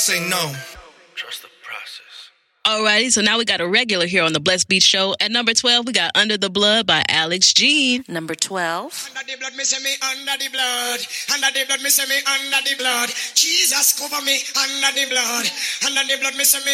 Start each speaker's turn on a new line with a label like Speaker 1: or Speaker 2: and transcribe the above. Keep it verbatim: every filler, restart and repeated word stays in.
Speaker 1: Say no. Trust the process.
Speaker 2: Alrighty, so now we got a regular here on the Blessed Beat Show. At number twelve, we got Under the Blood by Alex Jean.
Speaker 3: Number twelve.
Speaker 4: Under the blood, me say me under the blood. Under the blood, me say me under the blood. Jesus cover me under the blood. Under the blood, me say me